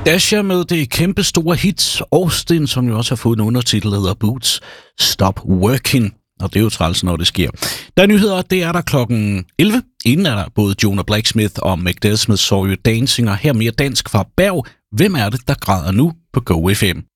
Dasha med det kæmpe store hit Austin, som jo også har fået en undertitel, der hedder Boots Stop Working. Og det er jo træls, når det sker. Der er nyheder, det er der klokken 11. Inden er der både Jonah Blacksmith og Macbeth Smith Saw You Dancing, og her mere dansk fra Berg. Hvem er det, der græder nu på Go FM?